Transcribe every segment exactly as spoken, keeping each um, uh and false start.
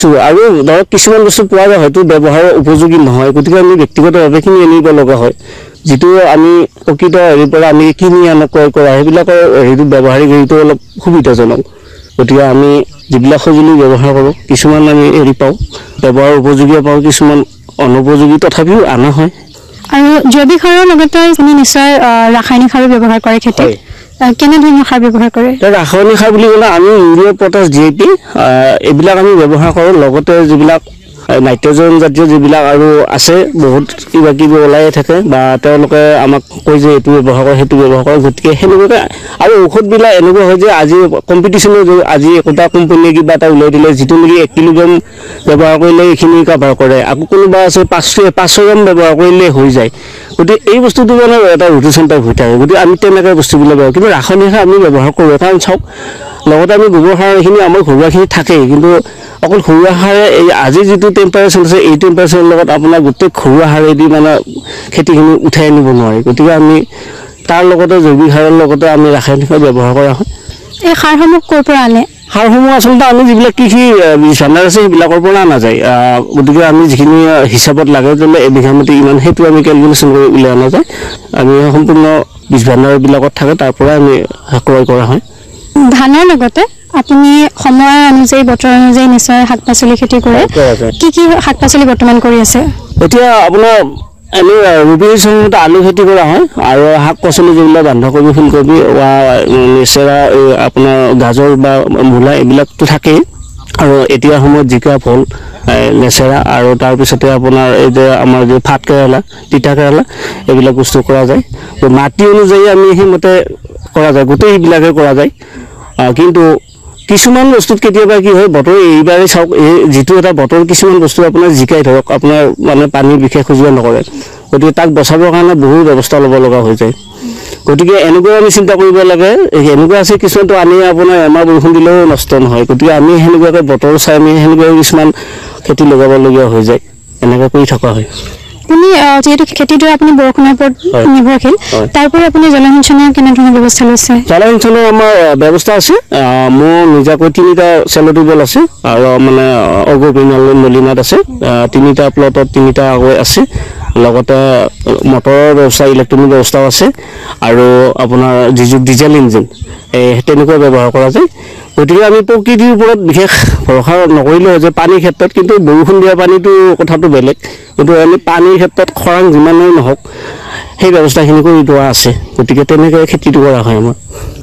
আৰু ধৰক কিছুমান বস্তু পোৱা যায় হয়তো ব্যৱহাৰৰ উপযোগী নহয় গতিকে আমি ব্যক্তিগতভাৱে কিনি আনিব লগা হয় যিটো আমি প্ৰকৃত হেৰিৰ পৰা আমি কিনি আনো ক্ৰয় কৰা সেইবিলাকৰ হেৰিটো ব্যৱহাৰিক হেৰিটো অলপ সুবিধাজনক গতিকে আমি যিবিলাক সঁজুলি ব্যৱহাৰ কৰোঁ কিছুমান আমি হেৰি পাওঁ ব্যৱহাৰ উপযোগী পাওঁ কিছুমান অনুপযোগী তথাপিও আনা হয় আৰু জৈৱিক সাৰৰ লগতে আপুনি নিশ্চয় ৰাসায়নিক সাৰ ব্যৱহাৰ কৰে খেতিত কেনে ধৰণৰ সাৰ ব্যৱহাৰ কৰে ৰাসায়নিক সাৰ বুলি ক'লে আমি urea potash D A P এইবিলাক আমি ব্যৱহাৰ কৰোঁ লগতে যিবিলাক নাইট্ৰজেন জাতীয় যিবিলাক আৰু আছে বহুত কিবা কিবি ওলাই থাকে বা তেওঁলোকে আমাক কয় যে এইটো ব্যৱহাৰ কৰে সেইটো ব্যৱহাৰ কৰে গতিকে সেনেকুৱাকৈ আৰু ঔষধবিলাক এনেকুৱা হয় যে আজি কম্পিটিশ্যনৰ আজি একোটা কোম্পানীয়ে কিবা এটা উলিয়াই দিলে যিটো নেকি এক কিলোগ্ৰাম ব্যৱহাৰ কৰিলে এইখিনি কাভাৰ কৰে আকৌ কোনোবা আছে পাঁচ পাঁচশ গ্ৰাম ব্যৱহাৰ কৰিলে হৈ যায় গতিকে এই বস্তুটো মানে এটা ৰোটেশ্যন টাইপ হৈ থাকে গতিকে আমি তেনেকৈ বস্তুবিলাক ব্যৱহাৰ কিন্তু ৰাসায়নিক সাৰ আমি ব্যৱহাৰ কৰোঁ কাৰণ চাওক লগতে আমি গোবৰ সাৰ এইখিনি আমাৰ ঘৰুৱাখিনি থাকেই কিন্তু অকল ঘৰুৱা সাৰে এই আজি যিটো টেম্পাৰেচাৰ আছে এই টেম্পাৰেচাৰৰ লগত আপোনাৰ গোটেই ঘৰুৱা সাৰেদি মানে খেতিখিনি উঠাই আনিব নোৱাৰে গতিকে আমি তাৰ লগতে জৈৱিক সাৰৰ লগতে আমি ৰাসায়নিক সাৰ ব্যৱহাৰ কৰা হয় এই সাৰসমূহ ক'ৰ পৰা আনে সাৰসমূহ আচলতে আমি যিবিলাক কৃষি ভাণ্ডাৰ আছে সেইবিলাকৰ পৰা নাযায় গতিকে আমি যিখিনি হিচাপত লাগে তেনে এবিঘা মাটি ইমান সেইটো আমি কেলকুলেশ্যন কৰি উলিয়াই অনা যায় আমি সম্পূৰ্ণ বীজ ভাণ্ডাৰবিলাকত থাকে তাৰ পৰা আমি ক্ৰয় কৰা হয় ধানৰ লগতে আপুনি সময় অনুযায়ী বতৰ অনুযায়ী নিশ্চয় শাক পাচলি খেতি কৰে কি কি শাক পাচলি বৰ্তমান কৰি আছে এতিয়া আপোনাৰ এনে ৰবি সময়ত আলু খেতি কৰা হয় আৰু শাক পাচলি যিবিলাক বন্ধাকবি ফুলকবি বা লেচেৰা আপোনাৰ গাজৰ বা মূলা এইবিলাকতো থাকেই আৰু এতিয়া সময়ত জিকা ভোল লেচেৰা আৰু তাৰপিছতে আপোনাৰ এই যে আমাৰ যে ভাত কেৰেলা তিতা কেৰেলা এইবিলাক বস্তু কৰা যায় মাটি অনুযায়ী আমি সেইমতে কৰা যায় গোটেইবিলাকে কৰা যায় কিন্তু কিছুমান বস্তুত কেতিয়াবা কি হয় বতৰ এইবাৰে চাওক এই যিটো এটা বতৰ কিছুমান বস্তু আপোনাৰ জিকাই ধৰক আপোনাৰ মানে পানী বিশেষ খজুৱা নকৰে গতিকে তাক বচাবৰ কাৰণে বহু ব্যৱস্থা ল'ব লগা হৈ যায় গতিকে এনেকুৱা আমি চিন্তা কৰিব লাগে এনেকুৱা আছে কিছুমানটো আনি আপোনাৰ এমাহ বৰষুণ দিলেও নষ্ট নহয় গতিকে আমি সেনেকুৱাকৈ বতৰ চাই আমি সেনেকুৱাকৈ কিছুমান খেতি লগাবলগীয়া হৈ যায় এনেকৈ কৰি থকা হয় আপুনি যেহেতু খেতিটো আপুনি বৰষুণৰ ওপৰত নিৰ্ভৰশীল তাৰ পৰা আপুনি জলসিঞ্চনৰ কেনেধৰণৰ ব্যৱস্থা লৈছে জলসিঞ্চনৰ আমাৰ ব্যৱস্থা আছে মোৰ নিজাকৈ তিনিটা চেলো টিউবৱেল আছে আৰু মানে অগৰপিনাল নলীনাত আছে তিনিটা প্লটত তিনিটা আগৈ আছে লগতে মটৰৰ ব্যৱস্থা ইলেক্ট্ৰনিক ব্যৱস্থাও আছে আৰু আপোনাৰ যিটো ডিজেল ইঞ্জিন এই তেনেকুৱা ব্যৱহাৰ কৰা যায় গতিকে আমি প্ৰকৃতিৰ ওপৰত বিশেষ ভৰসা নকৰিলেও যে পানীৰ ক্ষেত্ৰত কিন্তু বৰষুণ দিয়া পানীটো কথাটো বেলেগ কিন্তু আমি পানীৰ ক্ষেত্ৰত খৰাং যিমানেই নহওক সেই ব্যৱস্থাখিনি কৰি লোৱা আছে গতিকে তেনেকৈ খেতিটো কৰা হয় আমাৰ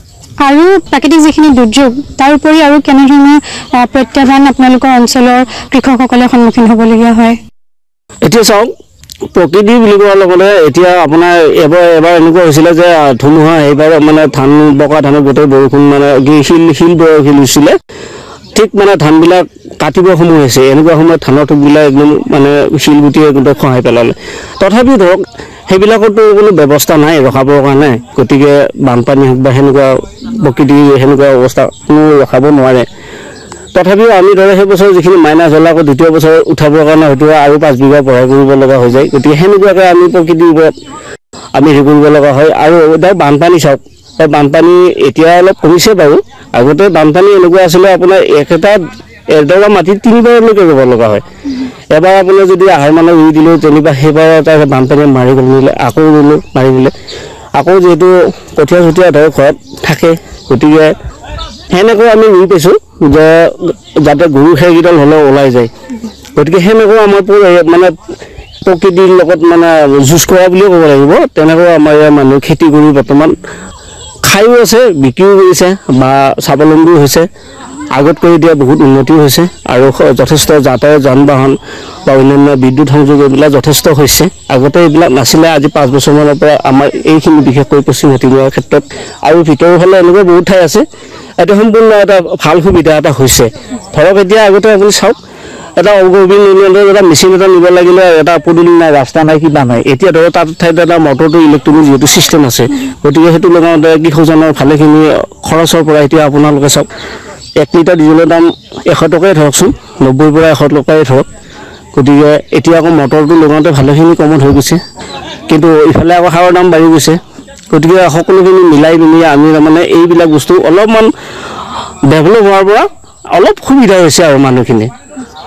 আৰু প্ৰাকৃতিক যিখিনি দুৰ্যোগ তাৰ উপৰি আৰু কেনেধৰণৰ প্ৰত্যাহ্বান আপোনালোকৰ অঞ্চলৰ কৃষকসকলে সন্মুখীন হ'বলগীয়া হয় এতিয়া চাওক প্ৰকৃতি বুলি কোৱাৰ লগতে এতিয়া আপোনাৰ এবাৰ এবাৰ এনেকুৱা হৈছিলে যে ধুমুহা এইবাৰ মানে ধান বকা ধানৰ গোটেই বৰষুণ মানে শিল শিল বৰশিল হৈছিলে ঠিক মানে ধানবিলাক কাটিব সময় হৈছে এনেকুৱা সময়ত ধানৰ ঠোকবিলাক একদম মানে শিলগুটিয়ে গোটেই খহাই পেলালে তথাপিও ধৰক সেইবিলাকতো কোনো ব্যৱস্থা নাই ৰখাবৰ কাৰণে গতিকে বানপানী হওক বা সেনেকুৱা প্ৰকৃতিৰ সেনেকুৱা অৱস্থা কোনো ৰখাব নোৱাৰে তথাপিও আমি ধৰক সেই বছৰ যিখিনি মাইনাছ হ'ল আকৌ দ্বিতীয় বছৰ উঠাবৰ কাৰণে হয়তো আৰু পাঁচ বিঘা পঢ়াই কৰিব লগা হৈ যায় গতিকে সেনেকুৱাকৈ আমি প্ৰকৃতিৰ ওপৰত আমি হেৰি কৰিব লগা হয় আৰু ধৰক বানপানী চাওক বানপানী এতিয়া অলপ কমিছে বাৰু আগতে বানপানী এনেকুৱা আছিলে আপোনাৰ একেটা এডৰা মাটিত তিনিবাৰলৈকে ৰুব লগা হয় এবাৰ আপোনাৰ যদি আহাৰ মানে ৰুই দিলোঁ যেনিবা সেইবাৰ এটা বানপানীয়ে মাৰি গ'লে আকৌ ৰুলোঁ মাৰি দিলে আকৌ যিহেতু কঠীয়া চঠীয়া ধৰক ঘৰত থাকে গতিকে সেনেকৈ আমি ৰুই পাইছোঁ যে যাতে গৰু খেৰকেইডাল হ'লেও ওলাই যায় গতিকে সেনেকৈ আমাৰ মানে প্ৰকৃতিৰ লগত মানে যুঁজ কৰা বুলিও ক'ব লাগিব তেনেকৈ আমাৰ ইয়াৰ মানুহ খেতি কৰি বৰ্তমান খায়ো আছে বিক্ৰীও কৰিছে বা স্বাৱলম্বী হৈছে আগতকৈ এতিয়া বহুত উন্নতি হৈছে আৰু যথেষ্ট যাতায়াত যান বাহন বা অন্যান্য বিদ্যুৎ সংযোগ এইবিলাক যথেষ্ট হৈছে আগতে এইবিলাক নাছিলে আজি পাঁচ বছৰমানৰ পৰা আমাৰ এইখিনি বিশেষকৈ পশ্চিম হাতীগাঁৱৰ ক্ষেত্ৰত আৰু ভিতৰৰ ফালে এনেকুৱা বহুত ঠাই আছে এটা সম্পূৰ্ণ এটা ভাল সুবিধা এটা হৈছে ধৰক এতিয়া আগতে আপুনি চাওক এটা অগৰবিন ইউনিয়নৰ এটা মেচিন এটা নিব লাগিলে এটা পদূলি নাই ৰাস্তা নাই কিবা নাই এতিয়া ধৰক তাত ঠাইত এটা মটৰটো ইলেক্ট্ৰনিক যিহেতু ছিষ্টেম আছে গতিকে সেইটো লগাওঁতে কৃষকজনৰ ভালেখিনি খৰচৰ পৰা এতিয়া আপোনালোকে চাওক এক লিটাৰ ডিজেলৰ দাম এশ টকাই ধৰকচোন নব্বৈৰ পৰা এশ টকাই ধৰক গতিকে এতিয়া আকৌ মটৰটো লগাওঁতে ভালেখিনি কমত হৈ গৈছে কিন্তু ইফালে আকৌ সাৰৰ দাম বাঢ়ি গৈছে গতিকে সকলোখিনি মিলাই মিলি আমি তাৰমানে এইবিলাক বস্তু অলপমান ডেভেলপ হোৱাৰ পৰা অলপ সুবিধা হৈছে আৰু মানুহখিনি